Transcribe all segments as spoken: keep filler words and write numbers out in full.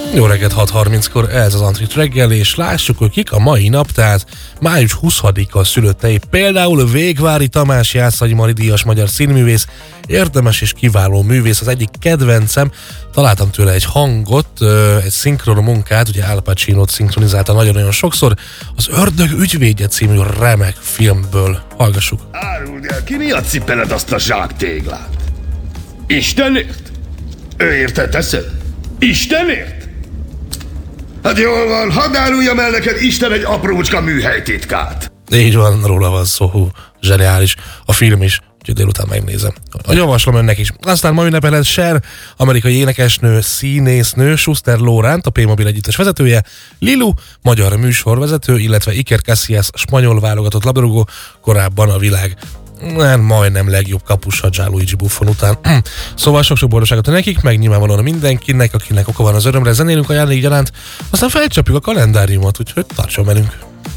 Jó reggelt, hat harminckor ez az Antrit reggel, és lássuk, hogy kik a mai nap, tehát május huszadika szülöttei. Például Végvári Tamás, Jászai Mari díjas magyar színművész, érdemes és kiváló művész, az egyik kedvencem. Találtam tőle egy hangot, egy szinkron munkát, ugye Al Pacinót szinkronizálta nagyon-nagyon sokszor, az Ördög ügyvédje című remek filmből. Hallgassuk. Áruld el, ki miatt cipeled azt a zsáktéglát? Istenért? Ő érte teszed? Istenért? Hát jól van, hadd áruljam el neked Isten egy aprócska műhelytitkát. Így van, róla van szó, hú, zseniális. A film is, úgyhogy délután megnézem. Javaslom önnek is. Aztán ma ünnepelhet Cher, amerikai énekesnő, színésznő, Schuster Lóránt, a P-Mobil együttes vezetője, Lilu, magyar műsorvezető, illetve Iker Casillas, spanyol válogatott labdarúgó, korábban a világ nem, majdnem legjobb kapusa Gianluigi Buffon után. Szóval sok-sok boldogságot nekik, meg nyilvánvalóan mindenkinek, akinek oka van az örömre, zenélünk a Jánék gyaránt, aztán felcsapjuk a kalendáriumot, úgyhogy tartson velünk.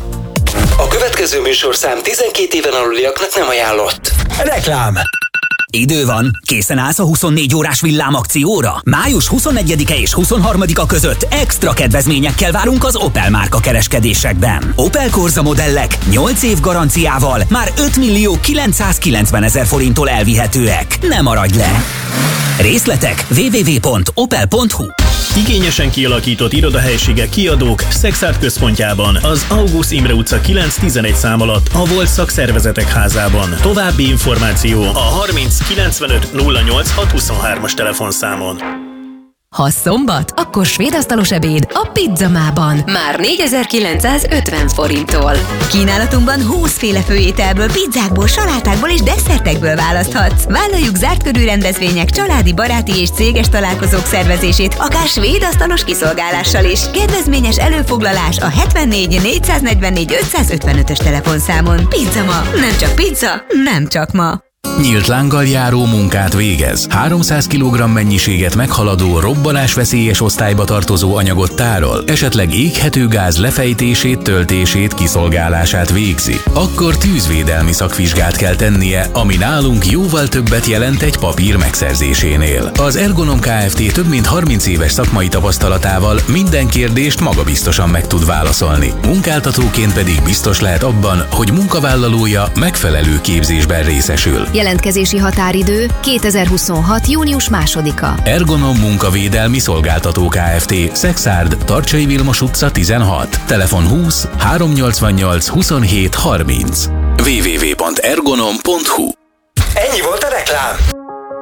A következő műsorszám tizenkét éven aluliaknak nem ajánlott. Reklám. Idő van, készen állsz a huszonnégy órás villámakcióra? május huszonnegyedike és huszonharmadika között extra kedvezményekkel várunk az Opel márka kereskedésekben. Opel Corsa modellek nyolc év garanciával már öt millió kilencszázkilencven ezer forinttól elvihetőek. Ne maradj le! Részletek double-u double-u double-u pont opel pont hu. Igényesen kialakított irodahelyiségek kiadók Szexárd központjában, az Augusztus Imre utca kilenc tizenegy szám alatt, a Volt Szakszervezetek házában. További információ a harminc kilencvenöt nulla nyolc hat huszonhármas telefonszámon. Ha szombat, akkor svédasztalos ebéd a Pizzamában. Már négyezer-kilencszázötven forinttól. Kínálatunkban húszféle főételből, pizzákból, salátákból és desszertekből választhatsz. Vállaljuk zárt körű rendezvények, családi, baráti és céges találkozók szervezését, akár svédasztalos kiszolgálással is. Kedvezményes előfoglalás a hetvennégy négyszáznegyvennégy ötszázötvenötös telefonszámon. Pizzama, nem csak pizza, nem csak ma. Nyílt lánggal járó munkát végez. háromszáz kilogramm mennyiséget meghaladó, robbanásveszélyes osztályba tartozó anyagot tárol, esetleg éghető gáz lefejtését, töltését, kiszolgálását végzi. Akkor tűzvédelmi szakvizsgát kell tennie, ami nálunk jóval többet jelent egy papír megszerzésénél. Az Ergonom Kft. Több mint harminc éves szakmai tapasztalatával minden kérdést magabiztosan meg tud válaszolni. Munkáltatóként pedig biztos lehet abban, hogy munkavállalója megfelelő képzésben részesül. Jelentkezési határidő kétezer-huszonhat. június másodika. Ergonom Munkavédelmi Szolgáltató Kft. Szexárd, Tarcsai Vilmos utca tizenhat. Telefon húsz háromnyolcvannyolc huszonhét harminc. double-u double-u double-u pont ergonom pont hu. Ennyi volt a reklám.